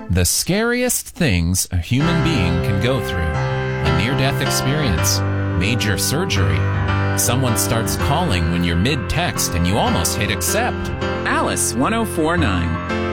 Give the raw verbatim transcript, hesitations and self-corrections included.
The scariest things a human being can go through. A near-death experience, major surgery, someone starts calling when you're mid-text and you almost hit accept. Alice one oh four nine.